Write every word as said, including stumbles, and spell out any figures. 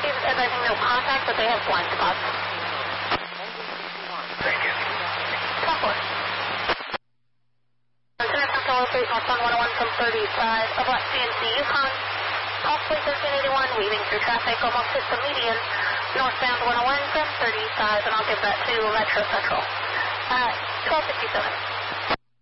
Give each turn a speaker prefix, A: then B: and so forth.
A: is advising no contact, but they have blind spots.
B: Thank you.
A: ten four. Lieutenant Control three, northbound one oh one from thirty-five, a black C N C Yukon, possibly thirteen eighty-one, weaving through traffic, almost hit the median, northbound one oh one from thirty-five, and I'll give that to Metro Central. Uh, twelve fifty-seven.